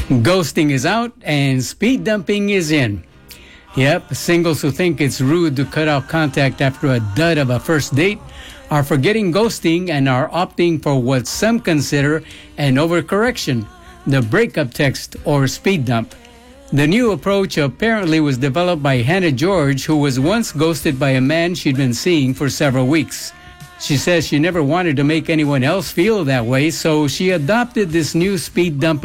Ghosting is out and speed dumping is in. Yep, singles who think it's rude to cut out contact after a dud of a first date are forgetting ghosting and are opting for what some consider an overcorrection, the breakup text or speed dump. The new approach apparently was developed by Hannah George, who was once ghosted by a man she'd been seeing for several weeks. She says she never wanted to make anyone else feel that way, so she adopted this new speed dump